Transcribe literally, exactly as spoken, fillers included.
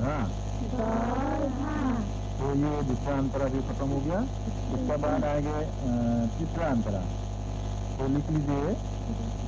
गढ़ा। तो ये दूसरा अंतरा भी खत्म हो गया। इसके बाद आगे तीसरा अंतरा, तो लिख लीजिए